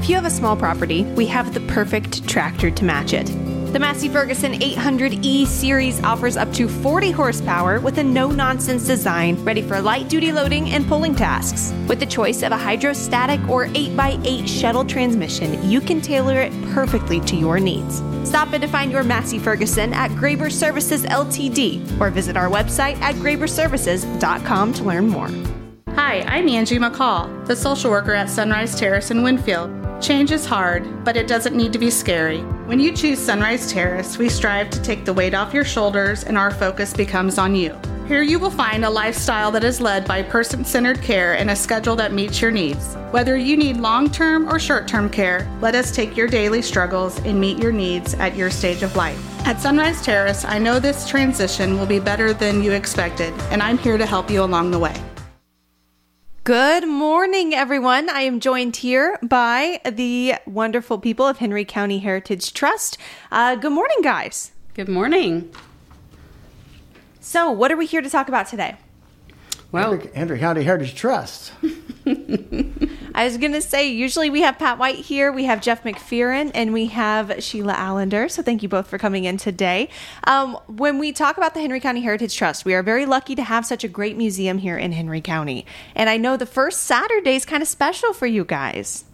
If you have a small property, we have the perfect tractor to match it. The Massey Ferguson 800E Series offers up to 40 horsepower with a no-nonsense design ready for light-duty loading and pulling tasks. With the choice of a hydrostatic or 8x8 shuttle transmission, you can tailor it perfectly to your needs. Stop in to find your Massey Ferguson at Graber Services Ltd. or visit our website at graberservices.com to learn more. Hi, I'm Angie McCall, the social worker at Sunrise Terrace in Winfield. Change is hard, but it doesn't need to be scary. When you choose Sunrise Terrace, we strive to take the weight off your shoulders and our focus becomes on you. Here you will find a lifestyle that is led by person-centered care and a schedule that meets your needs. Whether you need long-term or short-term care, let us take your daily struggles and meet your needs at your stage of life. At Sunrise Terrace, I know this transition will be better than you expected, and I'm here to help you along the way. Good morning, everyone. I am joined here by the wonderful people of Henry County Heritage Trust. Good morning, guys. Good morning. So, what are we here to talk about today? Well, Henry County Heritage Trust. I was going to say, usually we have Pat White here, we have Jeff McPheron, and we have Sheila Allender. So thank you both for coming in today. When we talk about the Henry County Heritage Trust, we are very lucky to have such a great museum here in Henry County. And I know the first Saturday is kind of special for you guys.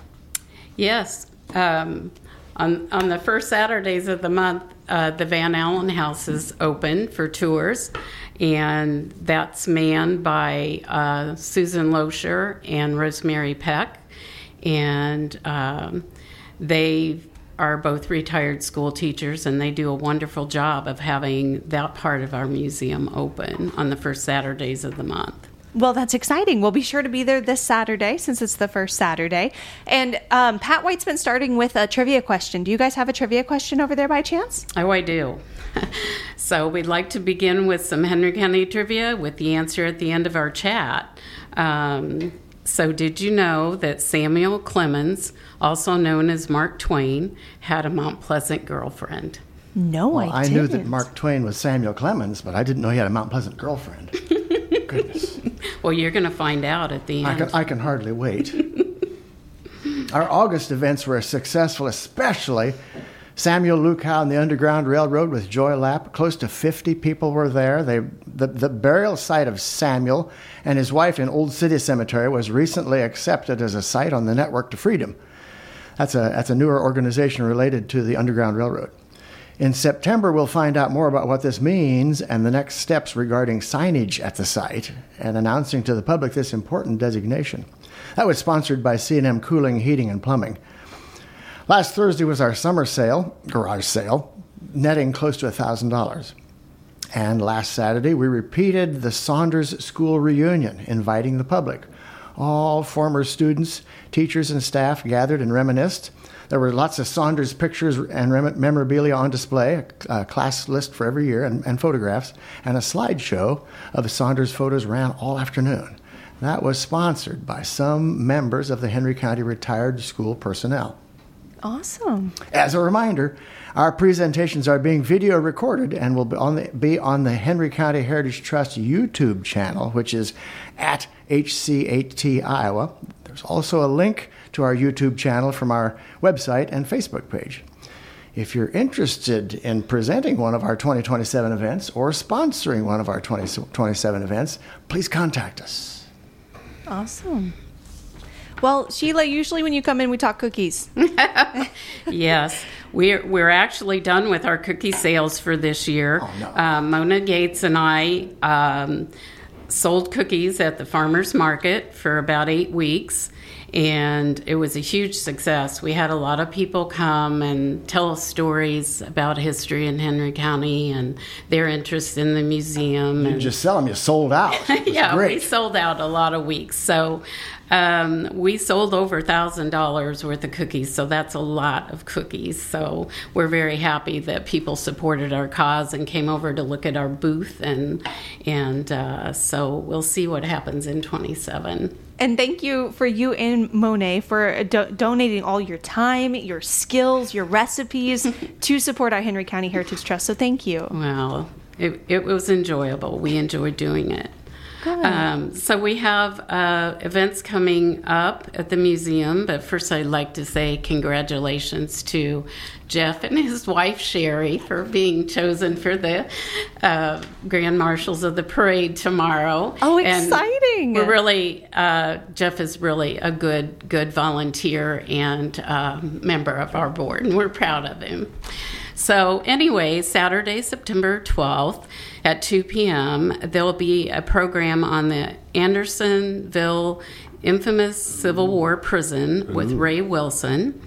yes. On the first Saturdays of the month, the Van Allen House is open for tours, and that's manned by Susan Loescher and Rosemary Peck, and they are both retired school teachers, and they do a wonderful job of having that part of our museum open on the first Saturdays of the month. Well, that's exciting. We'll be sure to be there this Saturday since it's the first Saturday. And Pat White's been starting with a trivia question. Do you guys have a trivia question over there by chance? Oh, I do. So we'd like to begin with some Henry County trivia with the answer at the end of our chat. So did you know that Samuel Clemens, also known as Mark Twain, had a Mount Pleasant girlfriend? No, Well, I I didn't. knew that Mark Twain was Samuel Clemens, but I didn't know he had a Mount Pleasant girlfriend. Goodness. Well, you're going to find out at the end. I can hardly wait. Our August events were successful, especially Samuel Lukow and the Underground Railroad with Joy Lapp. Close to 50 people were there. The burial site of Samuel and his wife in Old City Cemetery was recently accepted as a site on the Network to Freedom. That's a newer organization related to the Underground Railroad. In September, we'll find out more about what this means and the next steps regarding signage at the site and announcing to the public this important designation. That was sponsored by C&M Cooling, Heating, and Plumbing. Last Thursday was our summer sale, garage sale, netting close to $1,000. And last Saturday, we repeated the Saunders School reunion, inviting the public. All former students, teachers, and staff gathered and reminisced. There were lots of Saunders pictures and memorabilia on display, a class list for every year, and photographs, and a slideshow of Saunders photos ran all afternoon. That was sponsored by some members of the Henry County retired school personnel. Awesome. As a reminder, our presentations are being video recorded and will be on the Henry County Heritage Trust YouTube channel, which is at HC8T Iowa. There's also a link to our YouTube channel from our website and Facebook page. If you're interested in presenting one of our 2027 events or sponsoring one of our 2027 events, please contact us. Awesome. Well, Sheila, usually when you come in, we talk cookies. Yes, we're actually done with our cookie sales for this year. Oh, no. Mona Gates and I sold cookies at the farmers market for about 8 weeks, and it was a huge success. We had a lot of people come and tell us stories about history in Henry County and their interest in the museum. You and didn't just sell them, you sold out. It was yeah, great. we sold out a lot of weeks. So we sold over $1,000 worth of cookies, so that's a lot of cookies. So we're very happy that people supported our cause and came over to look at our booth, and so we'll see what happens in 27. And thank you for you and Monet for donating all your time, your skills, your recipes to support our Henry County Heritage Trust. So thank you. Well, it was enjoyable. We enjoyed doing it. good. So we have events coming up at the museum, but first I'd like to say congratulations to Jeff and his wife Sherry for being chosen for the Grand Marshals of the Parade tomorrow. Oh, exciting! And we're really Jeff is really a good volunteer and member of our board, and we're proud of him. So anyway, Saturday, September 12th at 2 p.m., there'll be a program on the Andersonville infamous Civil War prison with Ray Wilson.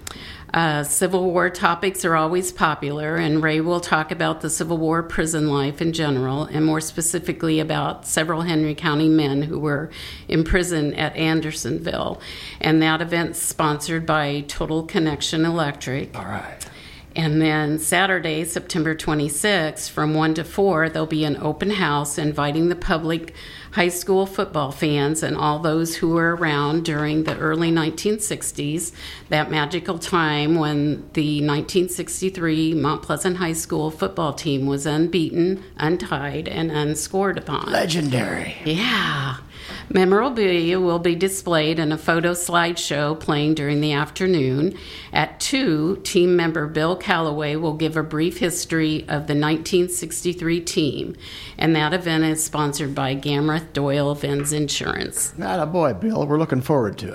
Civil War topics are always popular, and Ray will talk about the Civil War prison life in general, and more specifically about several Henry County men who were imprisoned at Andersonville. And that event's sponsored by Total Connection Electric. All right. And then Saturday, September 26th, from 1 to 4, there'll be an open house inviting the public, high school football fans, and all those who were around during the early 1960s, that magical time when the 1963 Mount Pleasant High School football team was unbeaten, untied, and unscored upon. Legendary. Yeah. Memorabilia will be displayed in a photo slideshow playing during the afternoon. At 2, team member Bill Calloway will give a brief history of the 1963 team, and that event is sponsored by Gamreth Doyle Vins Insurance. Attaboy, Bill. We're looking forward to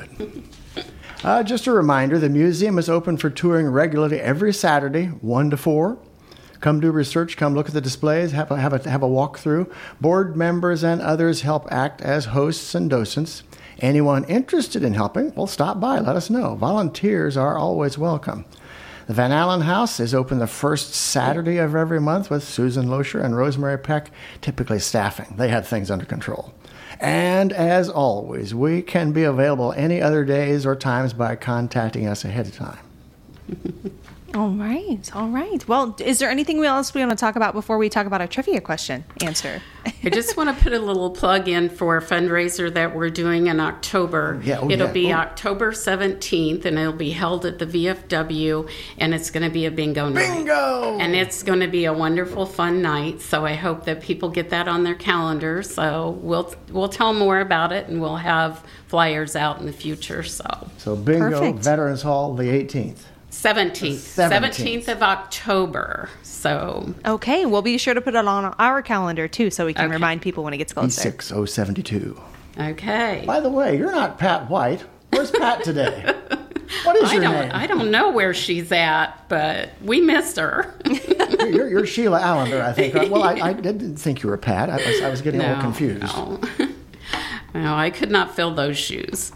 it. Just a reminder, the museum is open for touring regularly every Saturday, 1 to 4. Come do research, come look at the displays, have a walkthrough. Board members and others help act as hosts and docents. Anyone interested in helping, well, stop by, let us know. Volunteers are always welcome. The Van Allen House is open the first Saturday of every month with Susan Loescher and Rosemary Peck typically staffing. They had things under control. And as always, we can be available any other days or times by contacting us ahead of time. All right. Well, is there anything else we want to talk about before we talk about our trivia question answer? I just want to put a little plug in for a fundraiser that we're doing in October. It'll be October 17th, and it'll be held at the VFW, and it's going to be a bingo night. Bingo! And it's going to be a wonderful, fun night, so I hope that people get that on their calendar. So we'll tell more about it, and we'll have flyers out in the future. So bingo, Perfect. Veterans Hall, the 18th. 17th of October. So Okay, we'll be sure to put it on our calendar too, so we can remind people when it gets closer. E6072. okay. By the way, you're not Pat White. Where's Pat today? What is your name? I don't know where she's at, but we missed her. You're Sheila Allender, I think. Well, I didn't think you were Pat. I was getting a little confused. No, I could not fill those shoes.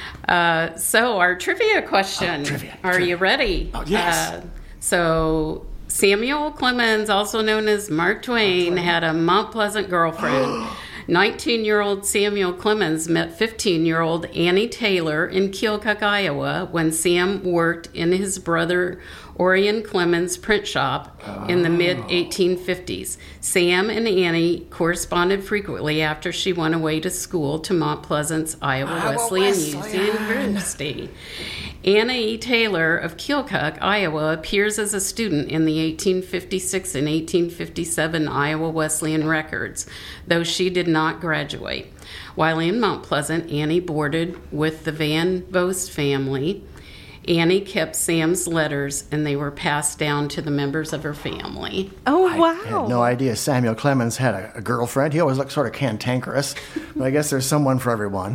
So our trivia question. Are you ready? Oh, yes. So Samuel Clemens, also known as Mark Twain, had a Mount Pleasant girlfriend. 19-year-old Samuel Clemens met 15-year-old Annie Taylor in Keokuk, Iowa, when Sam worked in his brother Orion Clemens' print shop in the mid-1850s. Sam and Annie corresponded frequently after she went away to school to Mount Pleasant's Iowa Wesleyan University. Anna E. Taylor of Keokuk, Iowa, appears as a student in the 1856 and 1857 Iowa Wesleyan records, though she did not graduate. While in Mount Pleasant, Annie boarded with the Van Vost family. Annie kept Sam's letters, and they were passed down to the members of her family. Oh, wow. I had no idea Samuel Clemens had a girlfriend. He always looked sort of cantankerous, but I guess there's someone for everyone.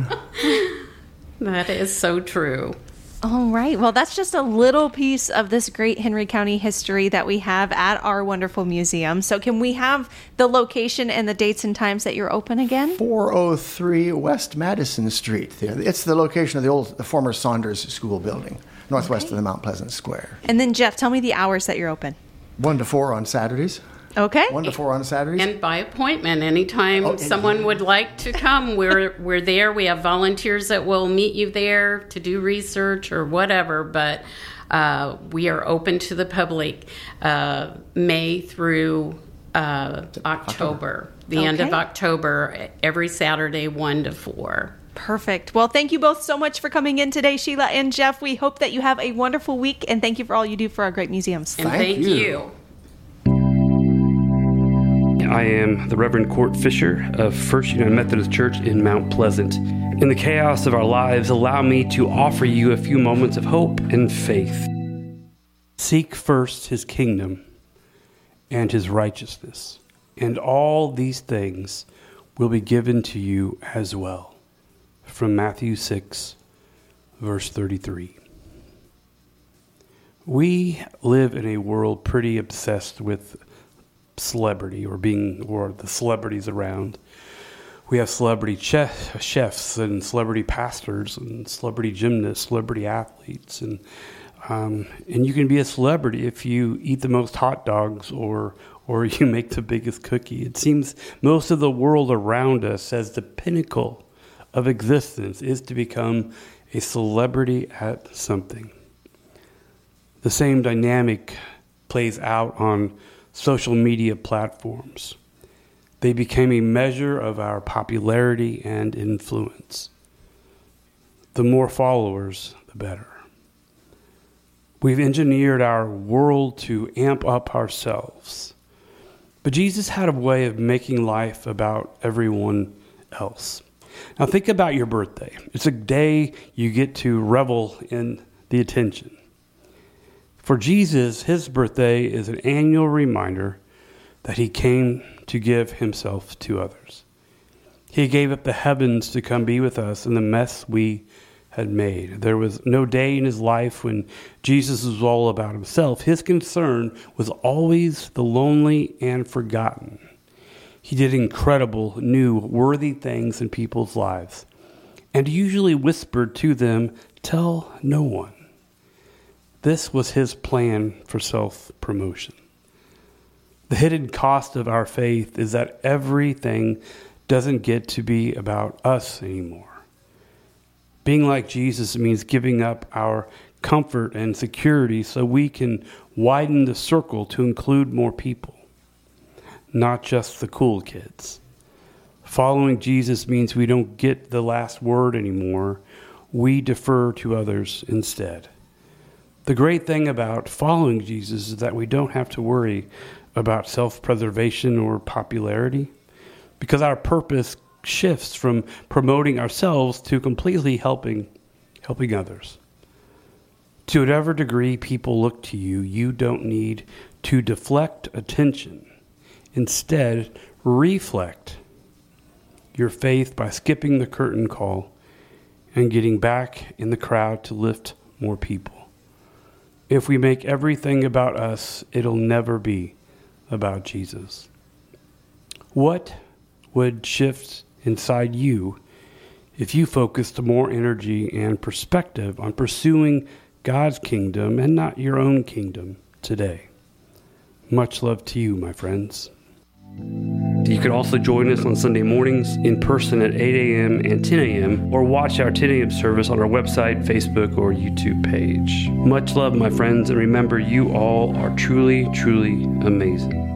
That is so true. All right. Well, that's just a little piece of this great Henry County history that we have at our wonderful museum. So can we have the location and the dates and times that you're open again? 403 West Madison Street. It's the location of the former Saunders School building, northwest of the Mount Pleasant Square. And then, Jeff, tell me the hours that you're open. 1 to 4 on Saturdays. Okay. 1 to 4 on Saturdays. And by appointment, anytime someone would like to come, we're there. We have volunteers that will meet you there to do research or whatever, but we are open to the public May through October. The end of October, every Saturday, 1 to 4. Perfect. Well, thank you both so much for coming in today, Sheila and Jeff. We hope that you have a wonderful week, and thank you for all you do for our great museums. And thank you. I am the Reverend Court Fisher of First United Methodist Church in Mount Pleasant. In the chaos of our lives, allow me to offer you a few moments of hope and faith. Seek first his kingdom and his righteousness, and all these things will be given to you as well. From Matthew 6, verse 33. We live in a world pretty obsessed with celebrity or the celebrities around. We have celebrity chefs and celebrity pastors and celebrity gymnasts, celebrity athletes, and you can be a celebrity if you eat the most hot dogs or you make the biggest cookie. It seems most of the world around us says the pinnacle of existence is to become a celebrity at something. The same dynamic plays out on social media platforms. They became a measure of our popularity and influence. The more followers, the better. We've engineered our world to amp up ourselves. But Jesus had a way of making life about everyone else. Now think about your birthday. It's a day you get to revel in the attention. For Jesus, his birthday is an annual reminder that he came to give himself to others. He gave up the heavens to come be with us in the mess we had made. There was no day in his life when Jesus was all about himself. His concern was always the lonely and forgotten. He did incredible, new, worthy things in people's lives, and usually whispered to them, "Tell no one." This was his plan for self-promotion. The hidden cost of our faith is that everything doesn't get to be about us anymore. Being like Jesus means giving up our comfort and security so we can widen the circle to include more people, not just the cool kids. Following Jesus means we don't get the last word anymore. We defer to others instead. The great thing about following Jesus is that we don't have to worry about self-preservation or popularity, because our purpose shifts from promoting ourselves to completely helping others. To whatever degree people look to you, you don't need to deflect attention. Instead, reflect your faith by skipping the curtain call and getting back in the crowd to lift more people. If we make everything about us, it'll never be about Jesus. What would shift inside you if you focused more energy and perspective on pursuing God's kingdom and not your own kingdom today? Much love to you, my friends. You can also join us on Sunday mornings in person at 8 a.m. and 10 a.m. or watch our 10 a.m. service on our website, Facebook, or YouTube page. Much love, my friends, and remember, you all are truly, truly amazing.